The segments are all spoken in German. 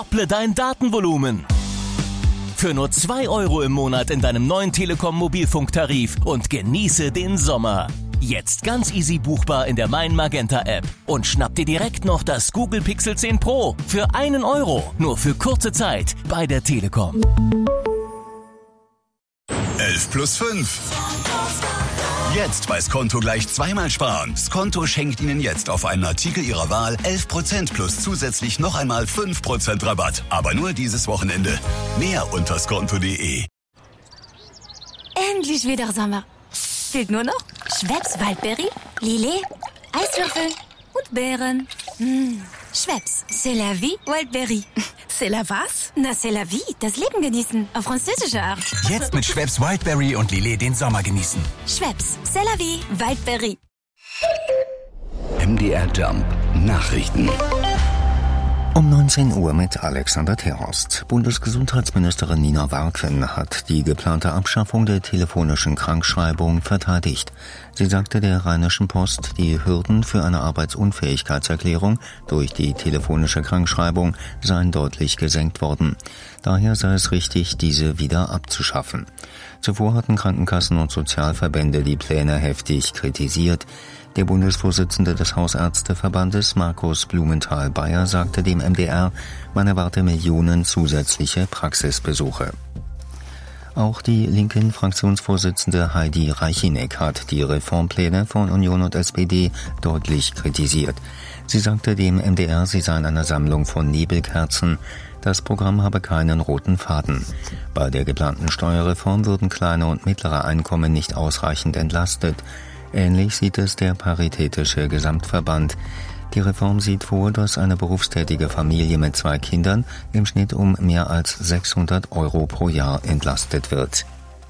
Dopple dein Datenvolumen. Für nur 2 € im Monat in deinem neuen Telekom Mobilfunktarif und genieße den Sommer. Jetzt ganz easy buchbar in der Mein Magenta App und schnapp dir direkt noch das Google Pixel 10 Pro für 1 €, nur für kurze Zeit bei der Telekom. 11 plus 5. Jetzt bei Skonto gleich zweimal sparen. Skonto schenkt Ihnen jetzt auf einen Artikel Ihrer Wahl 11% plus zusätzlich noch einmal 5% Rabatt. Aber nur dieses Wochenende. Mehr unter skonto.de. Endlich wieder Sommer. Fehlt nur noch Schweppes Waldberry, Lillet, Eiswürfel und Beeren. Schweppes, c'est la vie, Waldberry. C'est la was? Na, c'est la vie, das Leben genießen, auf französische Art. Jetzt mit Schweppes Wildberry und Lillet den Sommer genießen. Schweppes, c'est la vie, Waldberry. MDR Jump Nachrichten. Um 19 Uhr mit Alexander Terhorst. Bundesgesundheitsministerin Nina Warken hat die geplante Abschaffung der telefonischen Krankschreibung verteidigt. Sie sagte der Rheinischen Post, die Hürden für eine Arbeitsunfähigkeitserklärung durch die telefonische Krankschreibung seien deutlich gesenkt worden. Daher sei es richtig, diese wieder abzuschaffen. Zuvor hatten Krankenkassen und Sozialverbände die Pläne heftig kritisiert. Der Bundesvorsitzende des Hausärzteverbandes, Markus Blumenthal-Bayer, sagte dem MDR, man erwarte Millionen zusätzliche Praxisbesuche. Auch die linken Fraktionsvorsitzende Heidi Reichineck hat die Reformpläne von Union und SPD deutlich kritisiert. Sie sagte dem MDR, sie seien eine Sammlung von Nebelkerzen. Das Programm habe keinen roten Faden. Bei der geplanten Steuerreform würden kleine und mittlere Einkommen nicht ausreichend entlastet. Ähnlich sieht es der Paritätische Gesamtverband. Die Reform sieht vor, dass eine berufstätige Familie mit 2 Kindern im Schnitt um mehr als 600 € pro Jahr entlastet wird.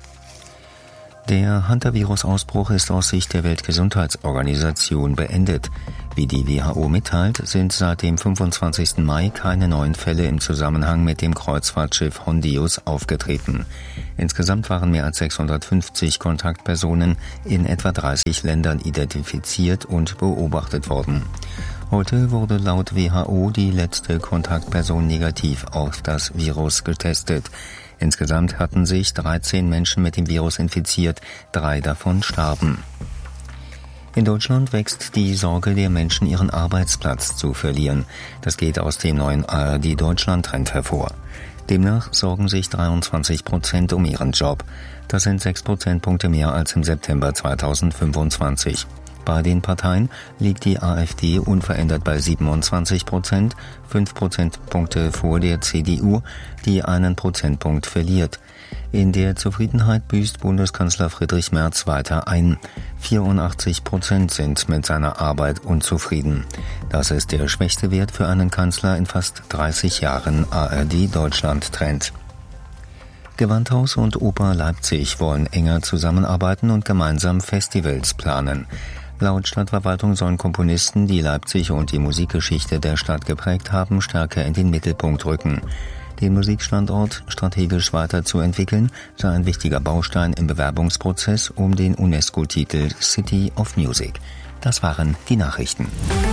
Der Hantavirus-Ausbruch ist aus Sicht der Weltgesundheitsorganisation beendet. Wie die WHO mitteilt, sind seit dem 25. Mai keine neuen Fälle im Zusammenhang mit dem Kreuzfahrtschiff Hondius aufgetreten. Insgesamt waren mehr als 650 Kontaktpersonen in etwa 30 Ländern identifiziert und beobachtet worden. Heute wurde laut WHO die letzte Kontaktperson negativ auf das Virus getestet. Insgesamt hatten sich 13 Menschen mit dem Virus infiziert, 3 davon starben. In Deutschland wächst die Sorge der Menschen, ihren Arbeitsplatz zu verlieren. Das geht aus dem neuen ARD-Deutschland-Trend hervor. Demnach sorgen sich 23% um ihren Job. Das sind 6 Prozentpunkte mehr als im September 2025. Bei den Parteien liegt die AfD unverändert bei 27%, 5 Prozentpunkte vor der CDU, die einen Prozentpunkt verliert. In der Zufriedenheit büßt Bundeskanzler Friedrich Merz weiter ein. 84% sind mit seiner Arbeit unzufrieden. Das ist der schwächste Wert für einen Kanzler in fast 30 Jahren ARD-Deutschland-Trend. Gewandhaus und Oper Leipzig wollen enger zusammenarbeiten und gemeinsam Festivals planen. Laut Stadtverwaltung sollen Komponisten, die Leipzig und die Musikgeschichte der Stadt geprägt haben, stärker in den Mittelpunkt rücken. Den Musikstandort strategisch weiterzuentwickeln, sei ein wichtiger Baustein im Bewerbungsprozess um den UNESCO-Titel City of Music. Das waren die Nachrichten.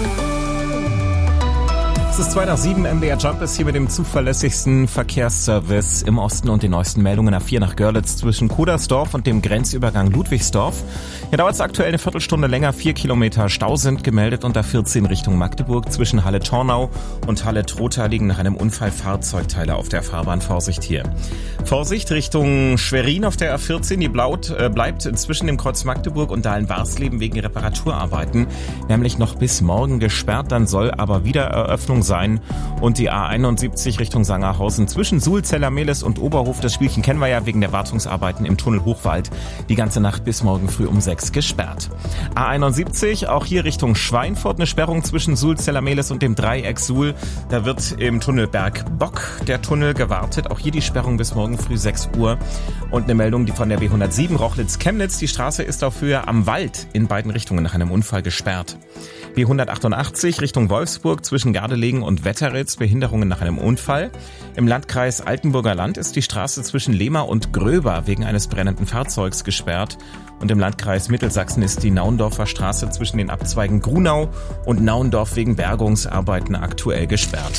Es ist 6:02 MDR Jump ist hier mit dem zuverlässigsten Verkehrsservice im Osten und den neuesten Meldungen. A4 nach Görlitz zwischen Kudersdorf und dem Grenzübergang Ludwigsdorf. Hier dauert es aktuell eine Viertelstunde länger. 4 Kilometer Stau sind gemeldet und A14 Richtung Magdeburg zwischen Halle-Tornau und Halle-Trotha liegen nach einem Unfall Fahrzeugteile auf der Fahrbahn. Vorsicht hier. Vorsicht Richtung Schwerin auf der A14. Die bleibt zwischen dem Kreuz Magdeburg und Dahlen-Warsleben wegen Reparaturarbeiten nämlich noch bis morgen gesperrt. Dann soll aber wieder Eröffnung sein. Und die A71 Richtung Sangerhausen zwischen Suhl, Zellermehlis und Oberhof. Das Spielchen kennen wir ja wegen der Wartungsarbeiten im Tunnel Hochwald. Die ganze Nacht bis morgen früh um 6 gesperrt. A71, auch hier Richtung Schweinfurt eine Sperrung zwischen Suhl, Zellermehlis und dem Dreieck Suhl. Da wird im Tunnel Bergbock der Tunnel gewartet. Auch hier die Sperrung bis morgen früh 6 Uhr. Und eine Meldung, die von der B107 Rochlitz-Chemnitz. Die Straße ist auf Höhe am Wald in beiden Richtungen nach einem Unfall gesperrt. B188 Richtung Wolfsburg zwischen Gardelegen und Wetteritz, Behinderungen nach einem Unfall. Im Landkreis Altenburger Land ist die Straße zwischen Lehmer und Gröber wegen eines brennenden Fahrzeugs gesperrt. Und im Landkreis Mittelsachsen ist die Naundorfer Straße zwischen den Abzweigen Grunau und Naundorf wegen Bergungsarbeiten aktuell gesperrt.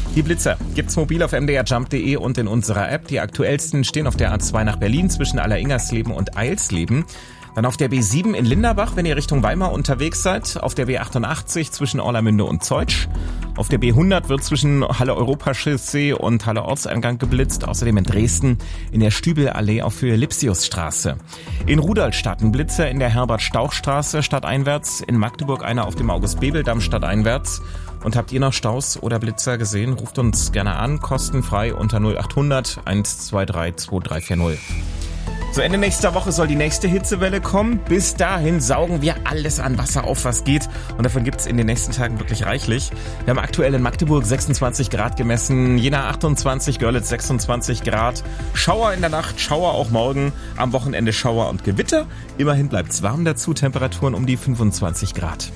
Die Blitzer gibt's mobil auf mdrjump.de und in unserer App. Die aktuellsten stehen auf der A2 nach Berlin zwischen Alleringers-Leben und Eilsleben. Dann auf der B7 in Linderbach, wenn ihr Richtung Weimar unterwegs seid. Auf der B88 zwischen Orlamünde und Zeutsch. Auf der B100 wird zwischen Halle Europachaussee und Halle Ortseingang geblitzt. Außerdem in Dresden in der Stübelallee auf Höhe Lipsiusstraße. In Rudolstadt ein Blitzer in der Herbert-Stauch-Straße stadteinwärts. In Magdeburg einer auf dem August-Bebel-Damm stadteinwärts. Und habt ihr noch Staus oder Blitzer gesehen? Ruft uns gerne an, kostenfrei unter 0800 123 2340. So, Ende nächster Woche soll die nächste Hitzewelle kommen. Bis dahin saugen wir alles an Wasser auf, was geht. Und davon gibt's in den nächsten Tagen wirklich reichlich. Wir haben aktuell in Magdeburg 26 Grad gemessen, Jena 28, Görlitz 26 Grad. Schauer in der Nacht, Schauer auch morgen. Am Wochenende Schauer und Gewitter. Immerhin bleibt's warm dazu, Temperaturen um die 25 Grad.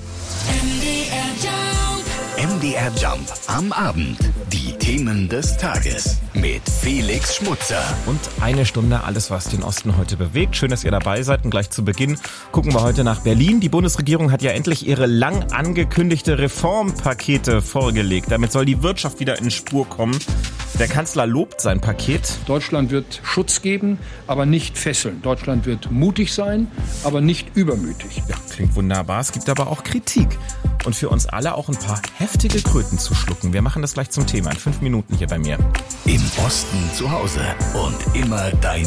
MDR Jump am Abend. Die Themen des Tages mit Felix Schmutzer. Und eine Stunde alles, was den Osten heute bewegt. Schön, dass ihr dabei seid. Und gleich zu Beginn gucken wir heute nach Berlin. Die Bundesregierung hat ja endlich ihre lang angekündigte Reformpakete vorgelegt. Damit soll die Wirtschaft wieder in Spur kommen. Der Kanzler lobt sein Paket. Deutschland wird Schutz geben, aber nicht fesseln. Deutschland wird mutig sein, aber nicht übermütig. Ja, klingt wunderbar. Es gibt aber auch Kritik. Und für uns alle auch ein paar heftige Kröten zu schlucken. Wir machen das gleich zum Thema in 5 Minuten hier bei mir. Im Osten zu Hause und immer dein